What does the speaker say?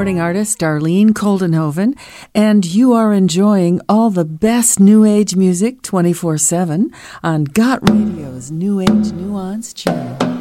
recording artist Darlene Koldenhoven, and you are enjoying all the best New Age music 24/7 on Got Radio's New Age Nuance channel.